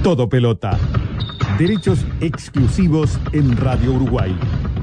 Todo Pelota. Derechos exclusivos en Radio Uruguay.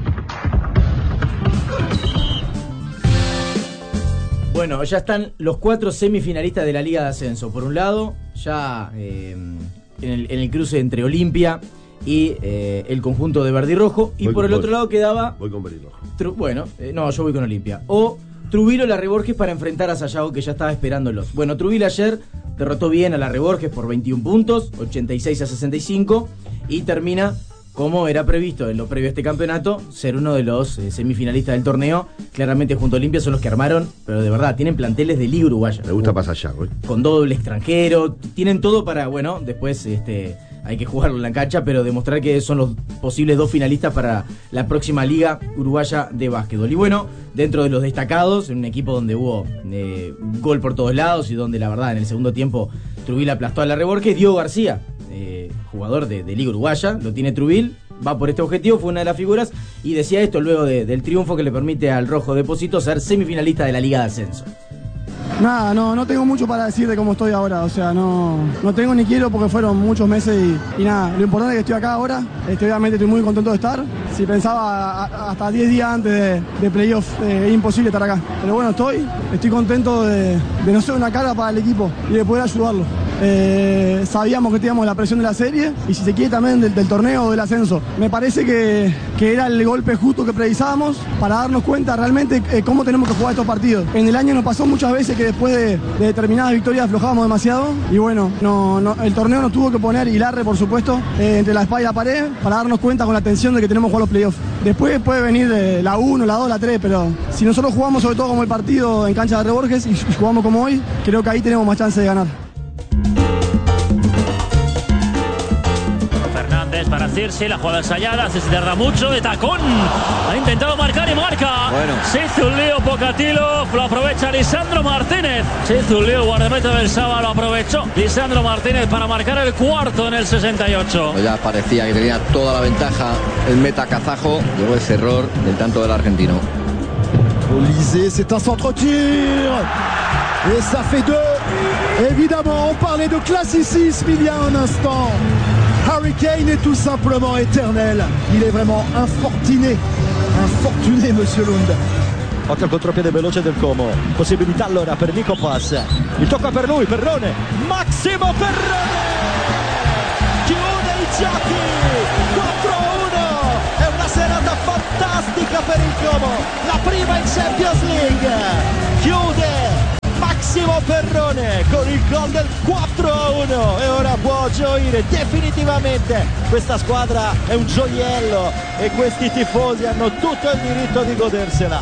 Bueno, ya están los 4 semifinalistas de la Liga de Ascenso. Por un lado, ya en el cruce entre Olimpia y el conjunto de verde y rojo. Y por el otro lado quedaba... Voy con verde y rojo. No, yo voy con Olimpia. O Trubilo Larre Borges para enfrentar a Sayago, que ya estaba esperándolos. Bueno, Trubilo ayer derrotó bien a Larre Borges por 21 puntos, 86-65, y termina, como era previsto en lo previo a este campeonato, ser uno de los semifinalistas del torneo. Claramente junto a Olimpia son los que armaron, pero de verdad, tienen planteles de liga uruguaya. Me gusta pasar allá, güey. Con doble extranjero, tienen todo para, bueno, después hay que jugarlo en la cancha, pero demostrar que son los posibles 2 finalistas para la próxima Liga Uruguaya de Básquetbol. Y bueno, dentro de los destacados, en un equipo donde hubo gol por todos lados y donde la verdad en el segundo tiempo Trubil aplastó a Larre Borges, Diego García, jugador de Liga Uruguaya, lo tiene Trubil, va por este objetivo, fue una de las figuras, y decía esto luego del triunfo que le permite al Rojo Depósito ser semifinalista de la Liga de Ascenso. Nada, no tengo mucho para decir de cómo estoy ahora, o sea, no tengo ni quiero porque fueron muchos meses y nada, lo importante es que estoy acá ahora, obviamente estoy muy contento de estar. Si pensaba hasta 10 días antes de playoff, es imposible estar acá, pero bueno, estoy contento de no ser una carga para el equipo y de poder ayudarlo. Sabíamos que teníamos la presión de la serie y si se quiere también del torneo o del ascenso. Me parece que era el golpe justo que precisábamos para darnos cuenta realmente cómo tenemos que jugar estos partidos. En el año nos pasó muchas veces que después de determinadas victorias aflojábamos demasiado y bueno, el torneo nos tuvo que poner, y Larre por supuesto, entre la espada y la pared para darnos cuenta con la tensión de que tenemos que jugar los playoffs. Después puede venir la 1, la 2, la 3, pero si nosotros jugamos sobre todo como el partido en cancha de Larre Borges y jugamos como hoy, creo que ahí tenemos más chance de ganar. Para Circe, la jugada ensayada, se tarda mucho, de tacón, ha intentado marcar y marca. Bueno. Se hizo un lío Pocatilo, lo aprovecha Lisandro Martínez. Se hizo un lío, guardameta del Saba, lo aprovechó Lisandro Martínez para marcar el cuarto en el 68. Ya parecía que tenía toda la ventaja el meta kazajo, llegó ese error del tanto del argentino. Olysée, c'est un centre-tir et ça fait 2. Évidemment, on parlait de classicisme il y a un instant. Harry Kane est tout simplement éternel. Il est vraiment infortuné, monsieur Lund. Occhio al contropiede veloce del Como. Possibilità allora per Nico Pass. Il tocca per lui, Perrone. Massimo Perrone! Chiude i giochi! 4-1! È una serata fantastica per il Como. La prima in Champions League. Chiude Massimo Perrone con il gol del 4-1 e ora può gioire definitivamente. Questa squadra è un gioiello e questi tifosi hanno tutto il diritto di godersela.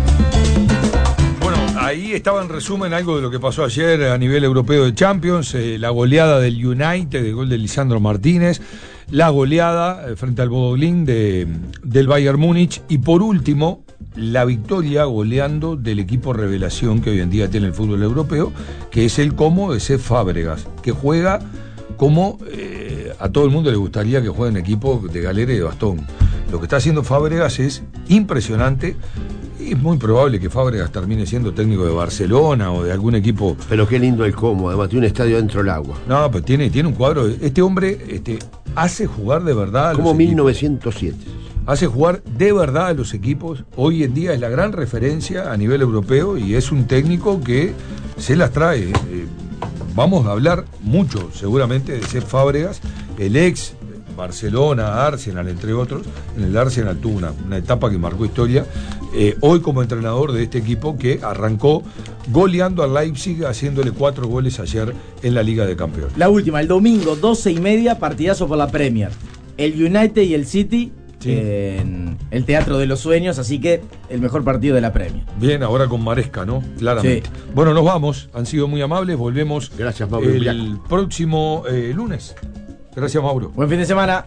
Bueno, ahí estaba en resumen algo de lo que pasó ayer a nivel europeo de Champions, la goleada del United, el gol de Lisandro Martínez, la goleada frente al Bodo Glimt del Bayern Múnich y por último la victoria goleando del equipo revelación que hoy en día tiene el fútbol europeo, que es el Como de Cesc Fábregas, que juega como a todo el mundo le gustaría que juegue en equipo de galera y de bastón. Lo que está haciendo Fábregas es impresionante. Es muy probable que Fábregas termine siendo técnico de Barcelona o de algún equipo. Pero qué lindo el Como, además tiene un estadio dentro del agua. No, pues tiene un cuadro. Este hombre hace jugar de verdad a como los 1907. Hace jugar de verdad a los equipos. Hoy en día es la gran referencia a nivel europeo y es un técnico que se las trae. Vamos a hablar mucho seguramente de Cesc Fábregas, el ex Barcelona, Arsenal, entre otros. En el Arsenal tuvo una etapa que marcó historia. Hoy como entrenador de este equipo que arrancó goleando al Leipzig, haciéndole 4 goles ayer en la Liga de Campeones. La última, el domingo, 12:30, partidazo por la Premier. El United y el City, sí, en el Teatro de los Sueños, así que el mejor partido de la Premier. Bien, ahora con Maresca, ¿no? Claramente. Sí. Bueno, nos vamos, han sido muy amables, volvemos. Gracias, Mauro, el próximo lunes. Gracias, Mauro. Buen fin de semana.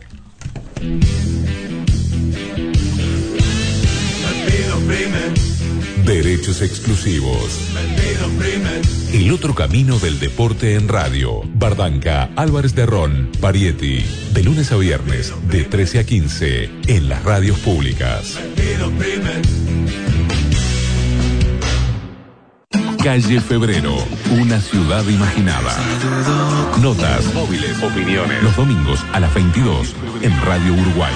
Derechos exclusivos. El otro camino del deporte en radio. Bardanca, Álvarez de Ron, Parietti. De lunes a viernes, de 13 a 15, en las radios públicas. Calle Febrero, una ciudad imaginada. Notas, móviles, opiniones. Los domingos a las 22 en Radio Uruguay.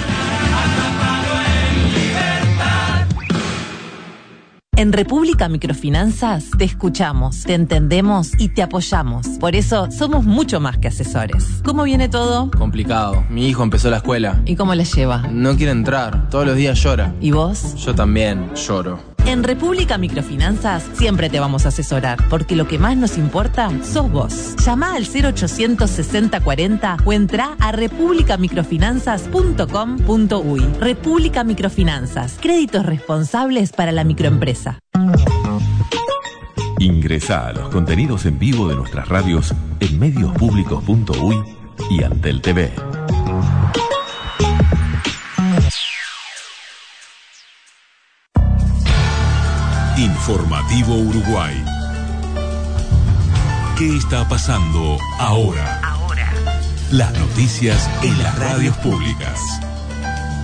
En República Microfinanzas te escuchamos, te entendemos y te apoyamos. Por eso somos mucho más que asesores. ¿Cómo viene todo? Complicado. Mi hijo empezó la escuela. ¿Y cómo le lleva? No quiere entrar. Todos los días llora. ¿Y vos? Yo también lloro. En República Microfinanzas siempre te vamos a asesorar, porque lo que más nos importa sos vos. Llama al 0800 60 40 o entra a republicamicrofinanzas.com.uy. República Microfinanzas, créditos responsables para la microempresa. Ingresá a los contenidos en vivo de nuestras radios en mediospublicos.uy y Antel TV. Informativo Uruguay. ¿Qué está pasando ahora? Las noticias en las radios públicas.